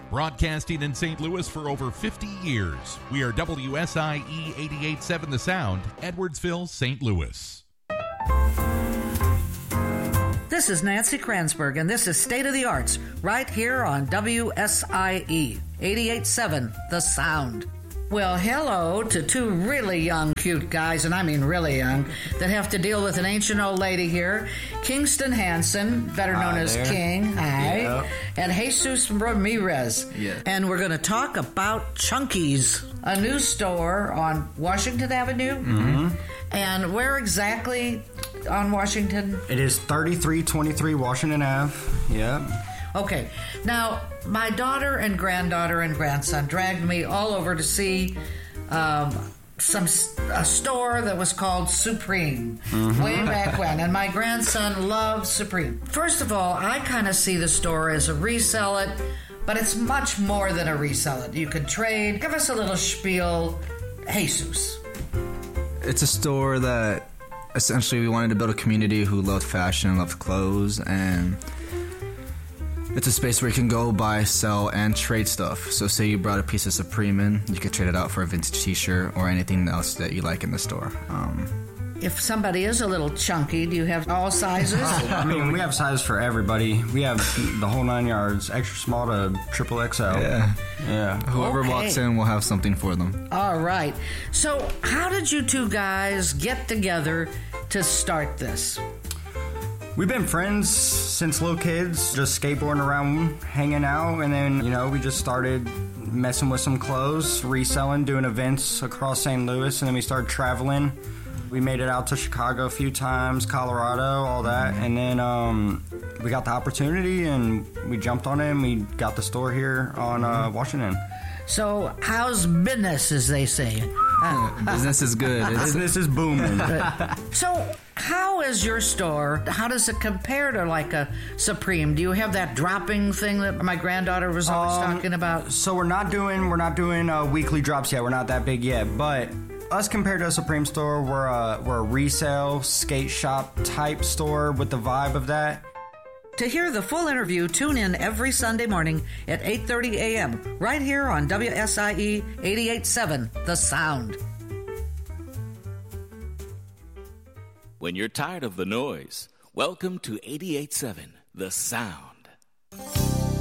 Broadcasting in St. Louis for over 50 years. We are WSIE 88.7 The Sound, Edwardsville, St. Louis. This is Nancy Kransberg, and this is State of the Arts, right here on WSIE 88.7 The Sound. Well, hello to two really young, cute guys, and I mean really young, that have to deal with an ancient old lady here. Kingston Hansen, better known as there. King. Hi. Yeah. And Jesus Ramirez. Yeah. And we're going to talk about Chunky's, a new store on Washington Avenue. Mm-hmm. And where exactly on Washington? It is 3323 Washington Ave. Yeah. Okay. Now, my daughter and granddaughter and grandson dragged me all over to see a store that was called Supreme way back when, and my grandson loved Supreme. First of all, I kind of see the store as a resell it, but it's much more than a resell it. You could trade. Give us a little spiel, Jesus. It's a store that essentially we wanted to build a community who loved fashion and loved clothes, and it's a space where you can go buy, sell, and trade stuff. So say you brought a piece of Supreme in, you could trade it out for a vintage t-shirt or anything else that you like in the store. If somebody is a little chunky, do you have all sizes? I mean, we have sizes for everybody. We have the whole 9 yards, extra small to triple XL. Yeah. Whoever Okay. walks in will have something for them. All right. So how did you two guys get together to start this? We've been friends since little kids, just skateboarding around, hanging out, and then, we just started messing with some clothes, reselling, doing events across St. Louis, and then we started traveling. We made it out to Chicago a few times, Colorado, all that, and then we got the opportunity, and we jumped on it, and we got the store here on Washington. So how's business, as they say? Business is good. Business is booming. So how is your store, how does it compare to like a Supreme? Do you have that dropping thing that my granddaughter was always talking about? So we're not doing weekly drops yet. We're not that big yet, but us compared to a Supreme store, we're a resale skate shop type store with the vibe of that. To hear the full interview, tune in every Sunday morning at 8:30 a.m. right here on WSIE 88.7 The Sound. When you're tired of the noise, welcome to 88.7 The Sound.